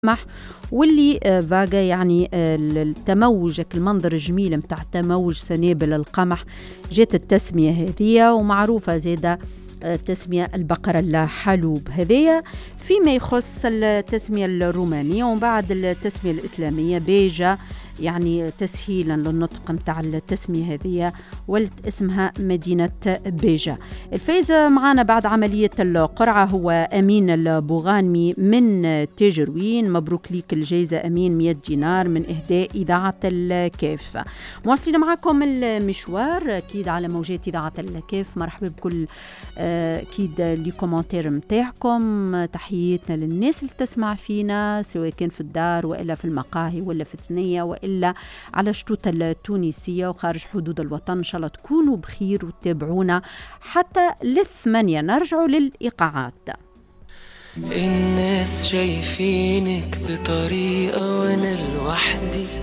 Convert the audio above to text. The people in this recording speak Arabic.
واللي فاقا يعني التموج المنظر الجميل متاع تموج سنابل القمح جات التسمية هذه، ومعروفة زيادة تسمية البقرة الحلوب هذية فيما يخص التسمية الرومانية. ومن بعد التسمية الإسلامية بيجا يعني تسهيلا للنطق متاع التسمية هذه ولت اسمها مدينة بيجا. الفايزة معنا بعد عملية القرعة هو أمين البوغانمي من تيجروين. مبروك ليك الجائزة أمين، 100 دينار من إهداء إذاعة الكاف. مواصلين معكم المشوار أكيد على موجات إذاعة الكاف. مرحبا بكل أكيد لي كومنتير متاعكم. تحياتنا للناس اللي تسمع فينا سواء كان في الدار وإلا في المقاهي ولا في الثنية وإلا على شطوطة التونسية وخارج حدود الوطن. إن شاء الله تكونوا بخير وتتابعونا حتى 8. نرجعوا للإيقاعات. الناس شايفينك بطريقة وأنا لوحدي